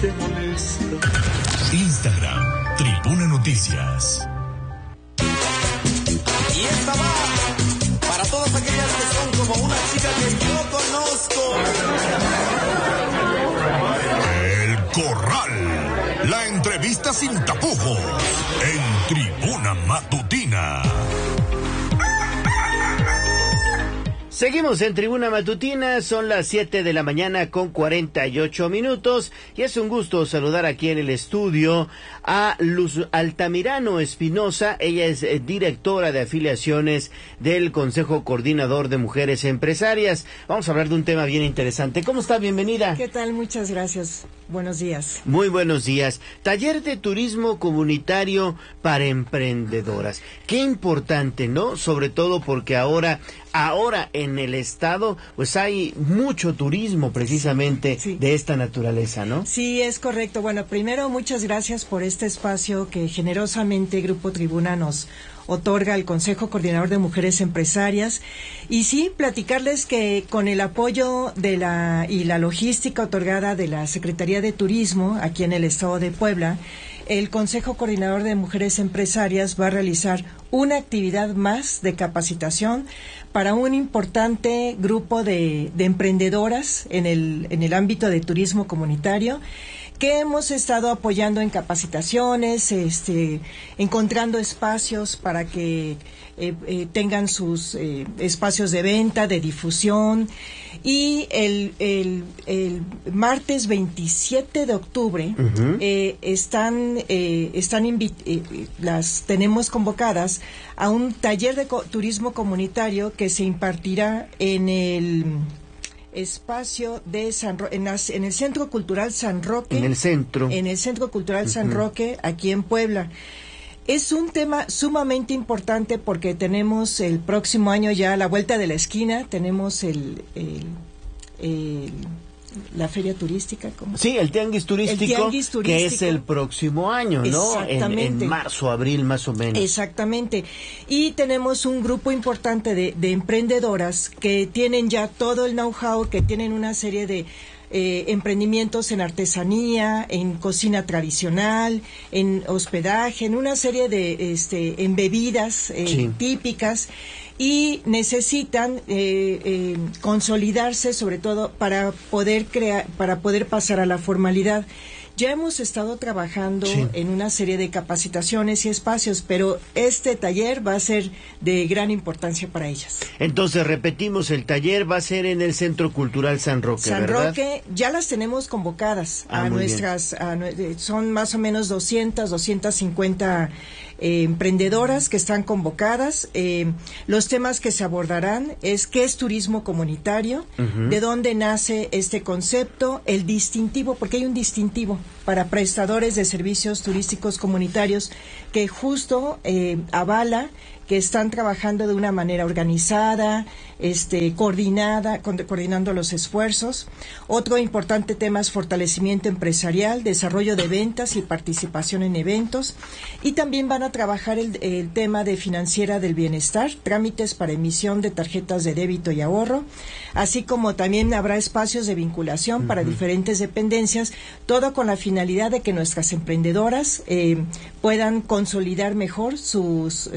te molesta. Instagram, Tribuna Noticias. Y esta va para todas aquellas que son como una chica que yo conozco. El Corral. La entrevista sin tapujos. En Tribuna Matutina. Seguimos en Tribuna Matutina, son las 7 de la mañana con 48 minutos y es un gusto saludar aquí en el estudio a Luz Altamirano Espinosa. Ella es directora de afiliaciones del Consejo Coordinador de Mujeres Empresarias. Vamos a hablar de un tema bien interesante. ¿Cómo está? Bienvenida. ¿Qué tal? Muchas gracias. Buenos días. Muy buenos días. Taller de turismo comunitario para emprendedoras. Qué importante, ¿no? Sobre todo porque ahora en el estado pues hay mucho turismo precisamente de esta naturaleza, ¿no? Sí, es correcto. Bueno, primero muchas gracias por este espacio que generosamente Grupo Tribuna nos otorga al Consejo Coordinador de Mujeres Empresarias. Y sí, platicarles que con el apoyo de la logística otorgada de la Secretaría de Turismo aquí en el estado de Puebla, el Consejo Coordinador de Mujeres Empresarias va a realizar una actividad más de capacitación para un importante grupo de emprendedoras en el ámbito de turismo comunitario, que hemos estado apoyando en capacitaciones, encontrando espacios para que tengan sus espacios de venta, de difusión. Y el martes 27 de octubre las tenemos convocadas a un taller de turismo comunitario que se impartirá en el espacio de en el Centro Cultural San Roque. En el Centro Cultural San Roque, aquí en Puebla. Es un tema sumamente importante porque tenemos el próximo año ya a la vuelta de la esquina, tenemos la feria turística. Sí, el tianguis turístico, que es el próximo año, ¿no? Exactamente. En marzo, abril, más o menos. Exactamente. Y tenemos un grupo importante de emprendedoras que tienen ya todo el know-how, que tienen una serie de emprendimientos en artesanía, en cocina tradicional, en hospedaje, en una serie de en bebidas típicas, y necesitan consolidarse, sobre todo para poder pasar a la formalidad. Ya hemos estado trabajando en una serie de capacitaciones y espacios, pero este taller va a ser de gran importancia para ellas. Entonces, repetimos, el taller va a ser en el Centro Cultural San Roque, ¿verdad? San Roque, ya las tenemos convocadas a nuestras, son más o menos 250 emprendedoras que están convocadas. Los temas que se abordarán es qué es turismo comunitario, de dónde nace este concepto, el distintivo, porque hay un distintivo para prestadores de servicios turísticos comunitarios que justo avala que están trabajando de una manera organizada, coordinando los esfuerzos. Otro importante tema es fortalecimiento empresarial, desarrollo de ventas y participación en eventos. Y también van a trabajar el tema de financiera del bienestar, trámites para emisión de tarjetas de débito y ahorro, así como también habrá espacios de vinculación para diferentes dependencias, todo con la finalidad de que nuestras emprendedoras puedan consolidar mejor sus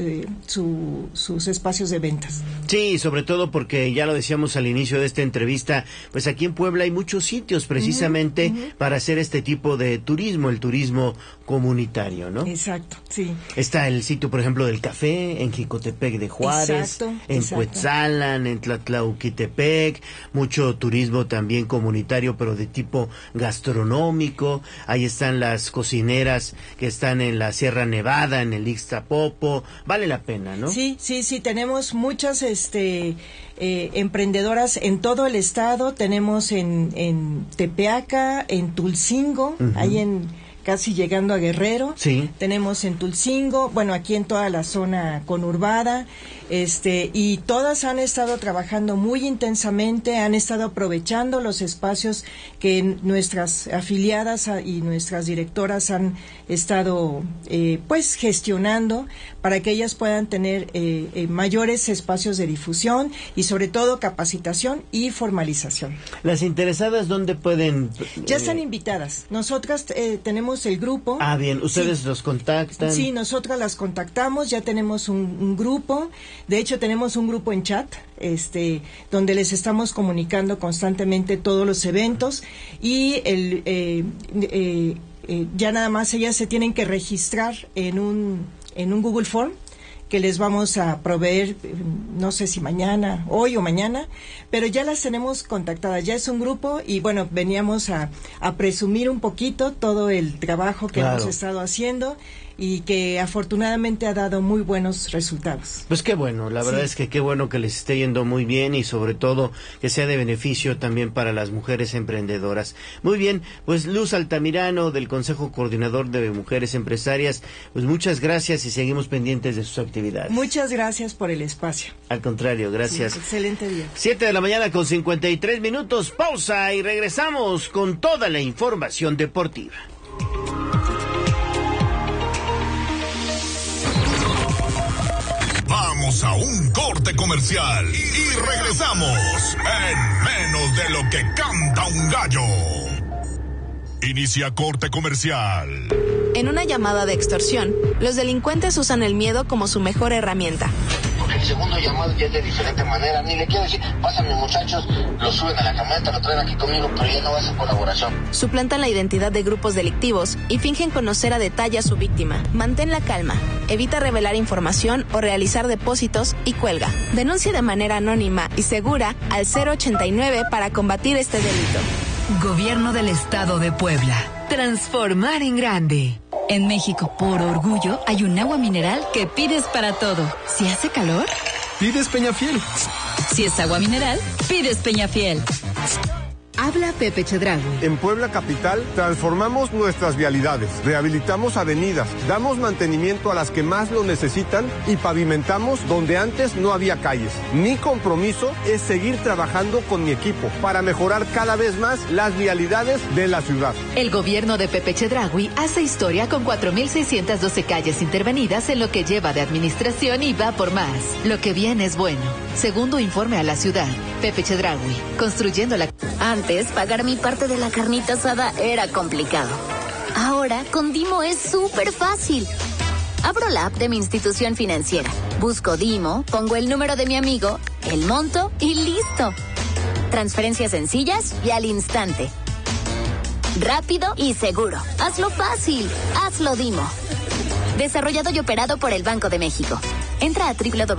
espacios de ventas. Sí, sobre todo porque ya lo decíamos al inicio de esta entrevista, pues aquí en Puebla hay muchos sitios precisamente para hacer este tipo de turismo, el turismo comunitario, ¿no? Exacto, sí. Está el sitio, por ejemplo, del café en Jicotepec de Juárez, en Cuetzalan, en Tlatlauquitepec, mucho turismo también comunitario, pero de tipo gastronómico. Ahí están las cocineras que están en la Sierra Nevada, en el Ixtapopo. Vale la pena, ¿no? Sí, tenemos muchas emprendedoras en todo el estado. Tenemos en Tepeaca, en Tulcingo, ahí en casi llegando a Guerrero. Sí. Tenemos en Tulcingo, bueno, aquí en toda la zona conurbada, y todas han estado trabajando muy intensamente, han estado aprovechando los espacios que nuestras afiliadas y nuestras directoras han estado pues gestionando para que ellas puedan tener mayores espacios de difusión y sobre todo capacitación y formalización. ¿Las interesadas dónde pueden? Ya están invitadas. Nosotras tenemos el grupo. Ah, bien, ¿ustedes los contactan? Sí, nosotras las contactamos, ya tenemos un grupo. De hecho, tenemos un grupo en chat, donde les estamos comunicando constantemente todos los eventos y ya nada más ellas se tienen que registrar en un Google Form que les vamos a proveer, no sé si hoy o mañana, pero ya las tenemos contactadas, ya es un grupo y bueno, veníamos a presumir un poquito todo el trabajo que hemos estado haciendo y que afortunadamente ha dado muy buenos resultados. Pues qué bueno, la verdad es que qué bueno que les esté yendo muy bien y sobre todo que sea de beneficio también para las mujeres emprendedoras. Muy bien, pues Luz Altamirano del Consejo Coordinador de Mujeres Empresarias, pues muchas gracias y seguimos pendientes de sus actividades. Muchas gracias por el espacio. Al contrario, gracias. Sí, excelente día. 7:53 a.m, pausa y regresamos con toda la información deportiva. Vamos a un corte comercial y regresamos en menos de lo que canta un gallo. Inicia corte comercial. En una llamada de extorsión, los delincuentes usan el miedo como su mejor herramienta. Porque el segundo llamado ya es de diferente manera. Ni le quiero decir, pásame muchachos, lo suben a la camioneta, lo traen aquí conmigo, pero ya no va a ser colaboración. Suplantan la identidad de grupos delictivos y fingen conocer a detalle a su víctima. Mantén la calma, evita revelar información o realizar depósitos y cuelga. Denuncia de manera anónima y segura al 089 para combatir este delito. Gobierno del Estado de Puebla. Transformar en grande. En México, por orgullo, hay un agua mineral que pides para todo. Si hace calor, pides Peñafiel. Si es agua mineral, pides Peñafiel. Habla Pepe Chedraui. En Puebla Capital transformamos nuestras vialidades, rehabilitamos avenidas, damos mantenimiento a las que más lo necesitan y pavimentamos donde antes no había calles. Mi compromiso es seguir trabajando con mi equipo para mejorar cada vez más las vialidades de la ciudad. El gobierno de Pepe Chedraui hace historia con 4,612 calles intervenidas en lo que lleva de administración y va por más. Lo que viene es bueno. Segundo informe a la ciudad. Pepe Chedraui, construyendo la... Antes, pagar mi parte de la carnita asada era complicado. Ahora, con Dimo es súper fácil. Abro la app de mi institución financiera, busco Dimo, pongo el número de mi amigo, el monto y listo. Transferencias sencillas y al instante. Rápido y seguro. Hazlo fácil. Hazlo Dimo. Desarrollado y operado por el Banco de México. Entra a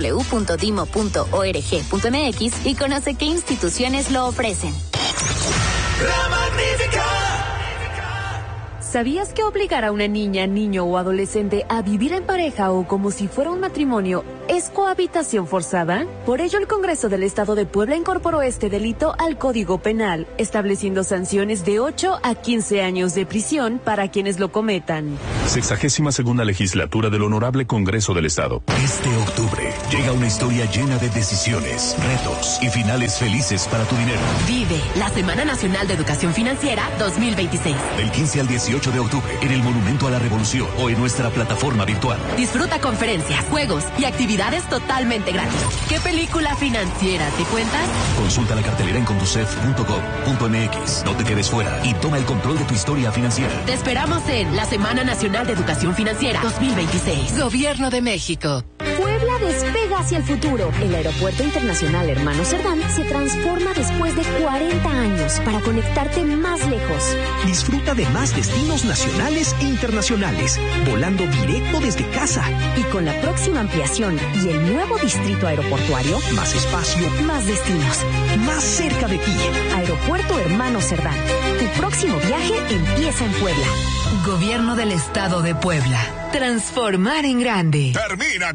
www.dimo.org.mx y conoce qué instituciones lo ofrecen. La Magnífica. ¿Sabías que obligar a una niña, niño o adolescente a vivir en pareja o como si fuera un matrimonio es cohabitación forzada? Por ello, el Congreso del Estado de Puebla incorporó este delito al Código Penal, estableciendo sanciones de 8 a 15 años de prisión para quienes lo cometan. 62ª Legislatura del Honorable Congreso del Estado. Este octubre llega una historia llena de decisiones, retos y finales felices para tu dinero. Vive la Semana Nacional de Educación Financiera 2026. Del 15 al 18 de octubre en el Monumento a la Revolución o en nuestra plataforma virtual. Disfruta conferencias, juegos y actividades totalmente gratis. ¿Qué película financiera te cuentas? Consulta la cartelera en conducef.gov.mx. No te quedes fuera y toma el control de tu historia financiera. Te esperamos en la Semana Nacional de Educación Financiera 2026. Gobierno de México. Puebla despega hacia el futuro. El Aeropuerto Internacional Hermano Cerdán se transforma después de 40 años para conectarte más lejos. Disfruta de más destinos nacionales e internacionales, volando directo desde casa. Y con la próxima ampliación y el nuevo distrito aeroportuario, más espacio, más destinos, más cerca de ti. Aeropuerto Hermano Cerdán. Tu próximo viaje empieza en Puebla. Gobierno del Estado de Puebla. Transformar en grande. Termina